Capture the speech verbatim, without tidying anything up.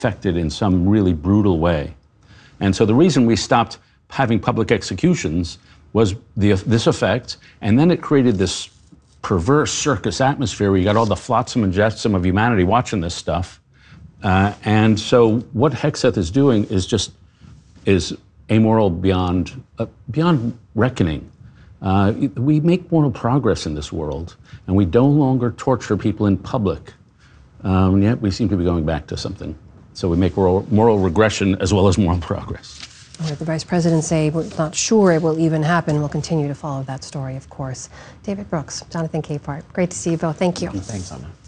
affected in some really brutal way. And so the reason we stopped having public executions was the, this effect, and then it created this perverse circus atmosphere where you got all the flotsam and jetsam of humanity watching this stuff. Uh, and so what Hegseth is doing is just is amoral beyond uh, beyond reckoning. Uh, we make moral progress in this world, and we no longer torture people in public. Um, yet we seem to be going back to something. So we make moral, moral regression as well as moral progress. We heard the Vice President say we're not sure it will even happen. We'll continue to follow that story, of course. David Brooks, Jonathan Capehart, great to see you both. Thank you. Thanks, Anna.